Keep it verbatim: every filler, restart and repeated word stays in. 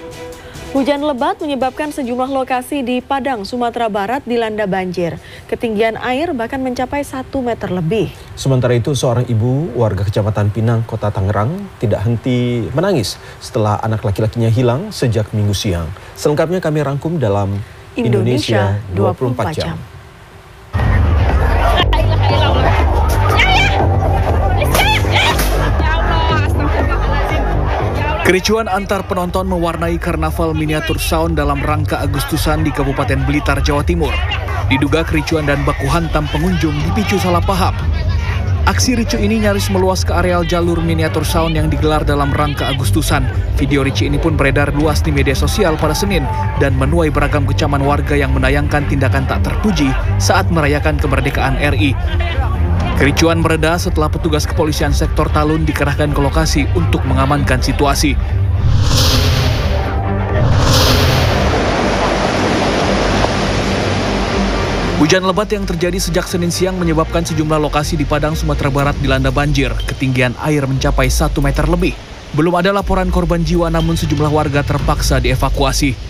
Hujan lebat menyebabkan sejumlah lokasi di Padang, Sumatera Barat dilanda banjir. Ketinggian air bahkan mencapai satu meter lebih. Sementara itu, seorang ibu warga Kecamatan Pinang, Kota Tangerang tidak henti menangis setelah anak laki-lakinya hilang sejak Minggu siang. Selengkapnya kami rangkum dalam Indonesia dua puluh empat jam. Kericuan antar penonton mewarnai karnaval miniatur sound dalam rangka Agustusan di Kabupaten Blitar, Jawa Timur. Diduga kericuan dan baku hantam pengunjung dipicu salah paham. Aksi ricu ini nyaris meluas ke areal jalur miniatur sound yang digelar dalam rangka Agustusan. Video ricu ini pun beredar luas di media sosial pada Senin dan menuai beragam kecaman warga yang menayangkan tindakan tak terpuji saat merayakan kemerdekaan R I. Kericuan mereda setelah petugas kepolisian sektor Talun dikerahkan ke lokasi untuk mengamankan situasi. Hujan lebat yang terjadi sejak Senin siang menyebabkan sejumlah lokasi di Padang, Sumatera Barat dilanda banjir. Ketinggian air mencapai satu meter lebih. Belum ada laporan korban jiwa, namun sejumlah warga terpaksa dievakuasi.